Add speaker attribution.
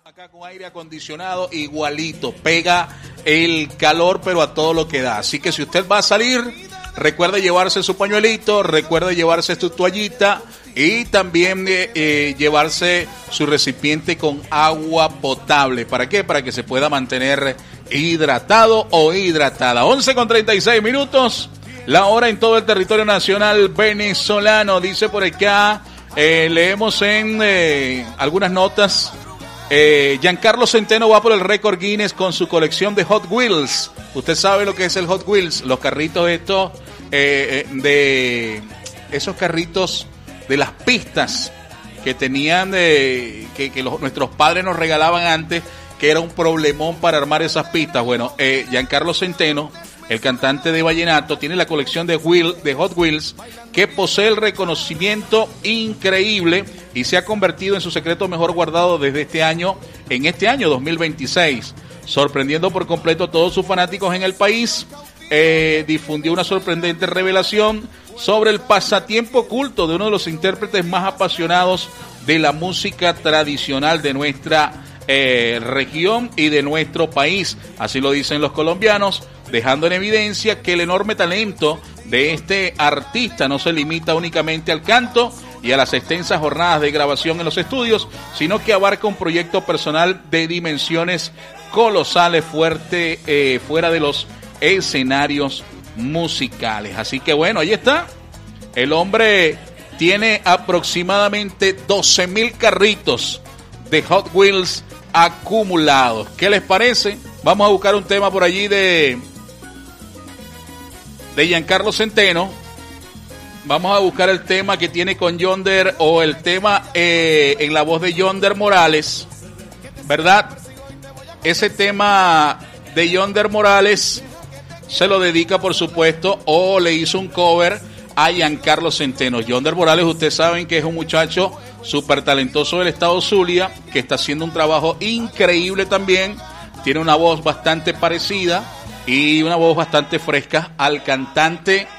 Speaker 1: Acá con aire acondicionado igualito, pega el calor pero a todo lo que da. Así que si usted va a salir, recuerde llevarse su pañuelito, recuerde llevarse su toallita y también llevarse su recipiente con agua potable. ¿Para qué? Para que se pueda mantener hidratado o hidratada. 11:36, la hora en todo el territorio nacional venezolano. Dice por acá, leemos en algunas notas. Giancarlo Centeno va por el récord Guinness con su colección de Hot Wheels. Usted sabe lo que es el Hot Wheels, los carritos estos de esos carritos de las pistas que tenían nuestros padres nos regalaban antes, que era un problemón para armar esas pistas. Bueno, Giancarlo Centeno, el cantante de vallenato, tiene la colección de Hot Wheels que posee el reconocimiento increíble y se ha convertido en su secreto mejor guardado desde este año 2026, sorprendiendo por completo a todos sus fanáticos en el país. Difundió una sorprendente revelación sobre el pasatiempo oculto de uno de los intérpretes más apasionados de la música tradicional de nuestra región y de nuestro país. Así lo dicen los colombianos, dejando en evidencia que el enorme talento de este artista no se limita únicamente al canto y a las extensas jornadas de grabación en los estudios, sino que abarca un proyecto personal de dimensiones colosales fuera de los escenarios musicales. Así que bueno, ahí está. El hombre tiene aproximadamente 12,000 carritos de Hot Wheels acumulados. ¿Qué les parece? Vamos a buscar un tema por allí de Giancarlo Centeno. Vamos a buscar el tema que tiene con Yonder, o el tema en la voz de Yonder Morales, ¿verdad? Ese tema de Yonder Morales se lo dedica, por supuesto, o le hizo un cover a Giancarlo Centeno. Yonder Morales, ustedes saben que es un muchacho súper talentoso del estado Zulia, que está haciendo un trabajo increíble también. Tiene una voz bastante parecida y una voz bastante fresca al cantante